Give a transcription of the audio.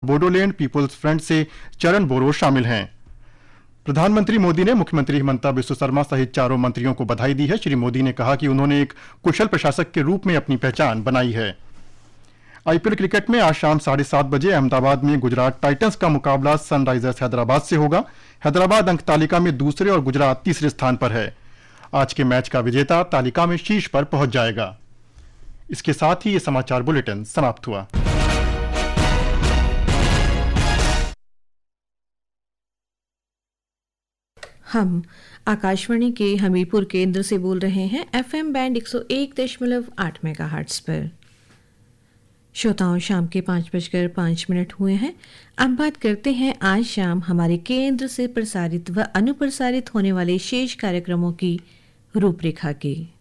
Bodoland people's front से चरण बोरो शामिल हैं। प्रधानमंत्री मोदी ने मुख्यमंत्री हिमंता बिस्व शर्मा सहित चारों मंत्रियों को बधाई दी है। श्री मोदी ने कहा कि उन्होंने एक कुशल प्रशासक के रूप में अपनी पहचान बनाई है। आईपीएल क्रिकेट में आज शाम 7:30 बजे अहमदाबाद में गुजरात टाइटंस का मुकाबला सनराइजर्स हैदराबाद से होगा। हैदराबाद अंक तालिका में दूसरे और गुजरात तीसरे स्थान पर है। आज के मैच का विजेता तालिका में शीर्ष पर पहुंच जाएगा। इसके साथ ही ये समाचार बुलेटिन समाप्त हुआ। हम आकाशवाणी के हमीरपुर केंद्र से बोल रहे हैं एफएम बैंड 101.8 मेगाहर्ट्ज पर। श्रोताओं, शाम के 5:05 हुए हैं। अब बात करते हैं आज शाम हमारे केंद्र से प्रसारित व अनुप्रसारित होने वाले शेष कार्यक्रमों की रूपरेखा की।